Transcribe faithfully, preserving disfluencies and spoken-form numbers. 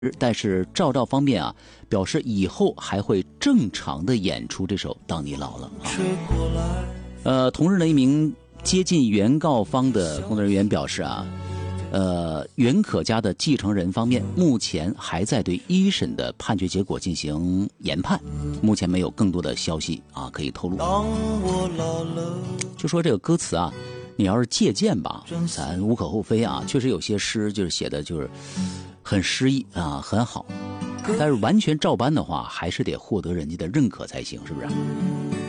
但是赵照方面啊，表示以后还会正常的演出这首《当你老了》啊。呃，同日呢，一名接近原告方的工作人员表示啊，呃，袁可家的继承人方面目前还在对一审的判决结果进行研判，目前没有更多的消息啊可以透露。就说这个歌词啊，你要是借鉴吧，咱无可厚非啊，确实有些诗就是写的就是很诗意啊，很好，但是完全照搬的话，还是得获得人家的认可才行，是不是？